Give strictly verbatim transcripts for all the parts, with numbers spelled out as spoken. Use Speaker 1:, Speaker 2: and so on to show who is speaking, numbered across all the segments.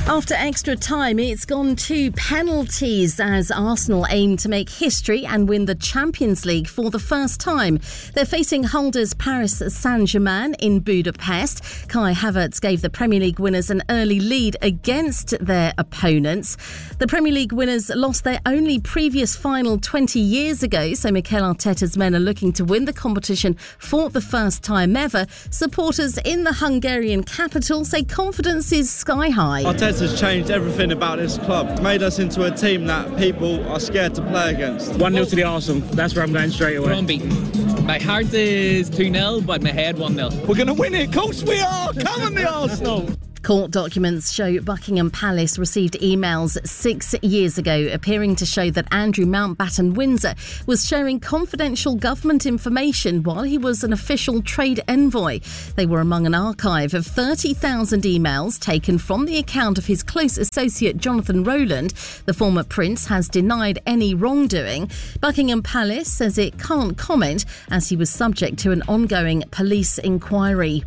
Speaker 1: After extra time, it's gone to penalties as Arsenal aim to make history and win the Champions League for the first time. They're facing holders Paris Saint-Germain in Budapest. Kai Havertz gave the Premier League winners an early lead against their opponents. The Premier League winners lost their only previous final twenty years ago, so Mikel Arteta's men are looking to win the competition for the first time ever. Supporters in the Hungarian capital say confidence is sky high.
Speaker 2: Arteta has changed everything about this club. It's made us into a team that people are scared to play against.
Speaker 3: one nil to the Arsenal. That's where I'm going straight away.
Speaker 4: We're unbeaten. My heart is two nil, but my head one nil.
Speaker 2: We're going to win it. Of course we are. Come on, the Arsenal.
Speaker 1: Court documents show Buckingham Palace received emails six years ago appearing to show that Andrew Mountbatten Windsor was sharing confidential government information while he was an official trade envoy. They were among an archive of thirty thousand emails taken from the account of his close associate Jonathan Rowland. The former prince has denied any wrongdoing. Buckingham Palace says it can't comment as he was subject to an ongoing police inquiry.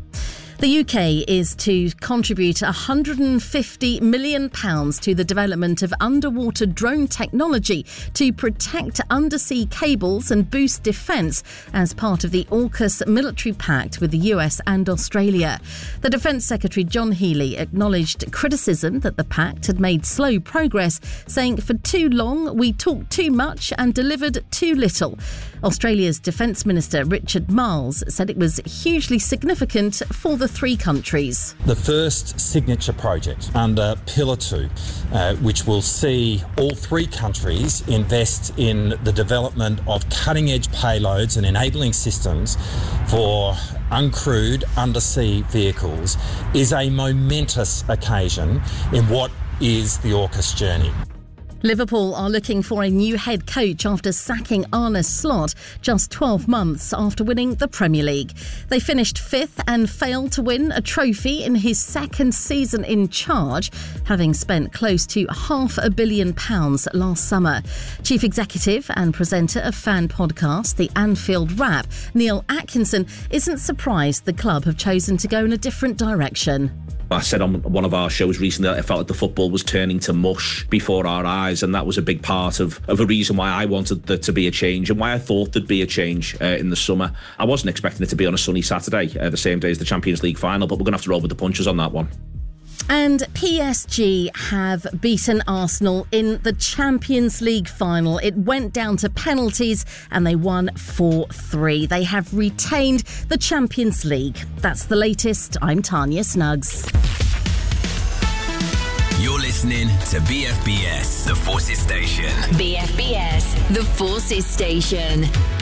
Speaker 1: The U K is to contribute one hundred fifty million pounds to the development of underwater drone technology to protect undersea cables and boost defence as part of the AUKUS military pact with the U S and Australia. The Defence Secretary John Healey acknowledged criticism that the pact had made slow progress, saying for too long we talked too much and delivered too little. Australia's Defence Minister Richard Marles said it was hugely significant for the three countries.
Speaker 5: The first signature project under Pillar two, uh, which will see all three countries invest in the development of cutting-edge payloads and enabling systems for uncrewed undersea vehicles, is a momentous occasion in what is the AUKUS journey.
Speaker 1: Liverpool are looking for a new head coach after sacking Arne Slot just twelve months after winning the Premier League. They finished fifth and failed to win a trophy in his second season in charge, having spent close to half a billion pounds last summer. Chief Executive and presenter of fan podcast The Anfield Wrap, Neil Atkinson, isn't surprised the club have chosen to go in a different direction.
Speaker 6: I said on one of our shows recently that I felt like the football was turning to mush before our eyes, and that was a big part of, of a reason why I wanted there to be a change and why I thought there'd be a change uh, in the summer. I wasn't expecting it to be on a sunny Saturday, uh, the same day as the Champions League final, but we're going to have to roll with the punches on that one.
Speaker 1: And P S G have beaten Arsenal in the Champions League final. It went down to penalties and they won four three. They have retained the Champions League. That's the latest. I'm Tanya Snuggs.
Speaker 7: You're listening to B F B S, The Forces Station.
Speaker 8: B F B S, The Forces Station.